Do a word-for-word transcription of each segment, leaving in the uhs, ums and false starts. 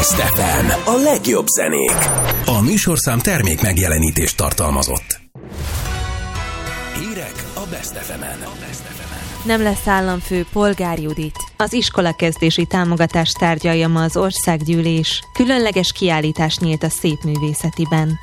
Best ef em, a legjobb zenék. A műsorszám termék megjelenítést tartalmazott. Hírek a Best ef emen. Nem lesz államfő Polgár Judit. Az iskolakezdési támogatást tárgyalja ma az országgyűlés. Különleges kiállítás nyílt a Szépművészetiben.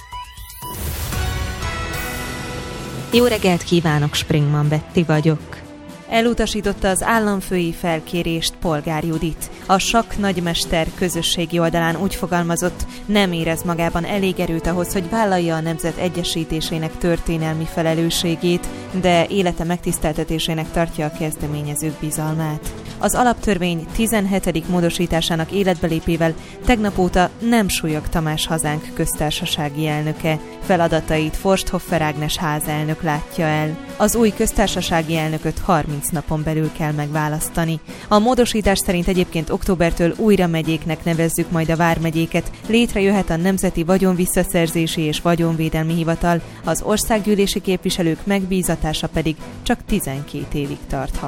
Jó reggelt kívánok, Springman Betty vagyok. Elutasította az államfői felkérést Polgár Judit. A sakk nagymester közösségi oldalán úgy fogalmazott, nem érez magában elég erőt ahhoz, hogy vállalja a nemzet egyesítésének történelmi felelősségét, de élete megtiszteltetésének tartja a kezdeményezők bizalmát. Az alaptörvény tizenhetedik módosításának életbelépével tegnap óta nem Súlyog Tamás hazánk köztársasági elnöke. Feladatait Forsthoffer Ágnes házelnök látja el. Az új köztársasági elnököt harminc napon belül kell megválasztani. A módosítás szerint egyébként októbertől újra megyéknek nevezzük majd a vármegyéket, létrejöhet a Nemzeti Vagyonvisszaszerzési és Vagyonvédelmi Hivatal, az országgyűlési képviselők megbízatása pedig csak tizenkét évig tarthat.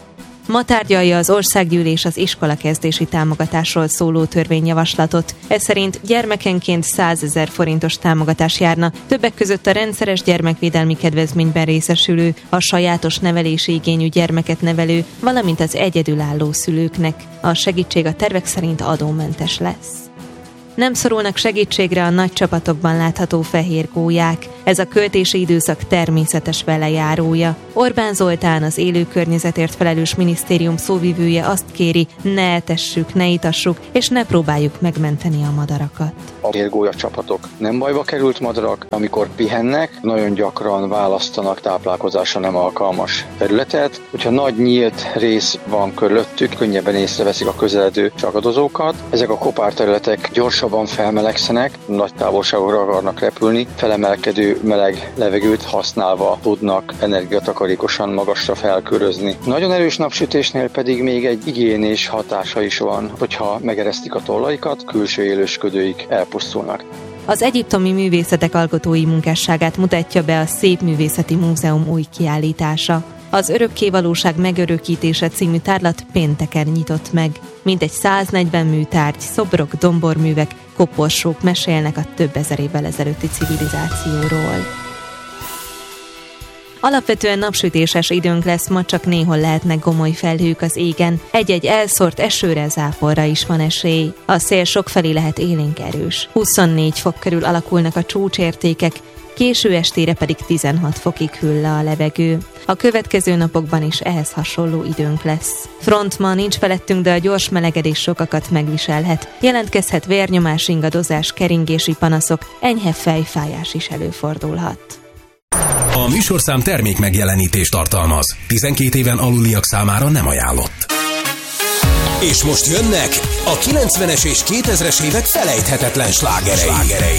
Ma tárgyalja az országgyűlés az iskolakezdési támogatásról szóló törvényjavaslatot. Ez szerint gyermekenként százezer forintos támogatás járna, többek között a rendszeres gyermekvédelmi kedvezményben részesülő, a sajátos nevelési igényű gyermeket nevelő, valamint az egyedülálló szülőknek. A segítség a tervek szerint adómentes lesz. Nem szorulnak segítségre a nagy csapatokban látható fehér gólyák. Ez a költési időszak természetes velejárója. Orbán Zoltán, az élő környezetért felelős minisztérium szóvivője azt kéri, ne etessük, ne itassuk, és ne próbáljuk megmenteni a madarakat. A fehérgólya csapatok nem bajba került madarak, amikor pihennek, nagyon gyakran választanak táplálkozásra nem alkalmas területet. Hogyha nagy nyílt rész van körülöttük, könnyebben észreveszik a közeledő csagadozókat. Ezek a kopárterületek gyorsabban felmelegszenek, nagy távolságokra akarnak repülni, felemelkedő meleg levegőt használva tudnak energiatakarékosan magasra felkörözni. Nagyon erős napsütésnél pedig még egy igiénés hatása is van, hogyha megeresztik a tollaikat, külső élősködőik elpusztulnak. Az egyiptomi művészetek alkotói munkásságát mutatja be a Szépművészeti Múzeum új kiállítása. Az Örökkévalóság megörökítése című tárlat pénteken nyitott meg. Mintegy száznegyven műtárgy, szobrok, domborművek, koporsók mesélnek a több ezer évvel ezelőtti civilizációról. Alapvetően napsütéses időnk lesz, ma csak néhol lehetnek gomoly felhők az égen. Egy-egy elszórt esőre, záporra is van esély. A szél sokfelé lehet élénk erős. huszonnégy fok körül alakulnak a csúcsértékek, késő estére pedig tizenhat fokig hűl le a levegő. A következő napokban is ehhez hasonló időnk lesz. Front ma nincs felettünk, de a gyors melegedés sokakat megviselhet. Jelentkezhet vérnyomás, ingadozás, keringési panaszok, enyhe fejfájás is előfordulhat. A műsorszám termék megjelenítést tartalmaz. tizenkét éven aluliak számára nem ajánlott. És most jönnek a kilencvenes és kétezres évek felejthetetlen slágerei. slágerei.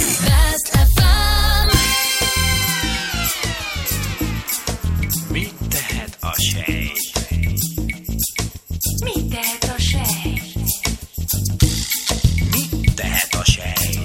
Mit tehet a sej?